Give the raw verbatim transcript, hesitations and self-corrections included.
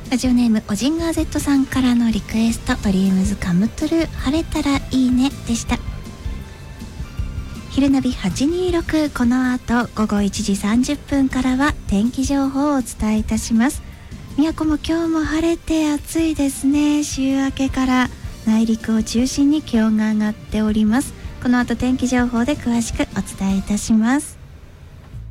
ラジオネームオジンガー Z さんからのリクエスト、ドリームズカムトゥルー、晴れたらいいねでした。昼ナビはちにーろく、この後ごごいちじさんじゅっぷんからは天気情報をお伝えいたします。宮古も今日も晴れて暑いですね。週明けから内陸を中心に気温が上がっております。この後天気情報で詳しくお伝えいたします。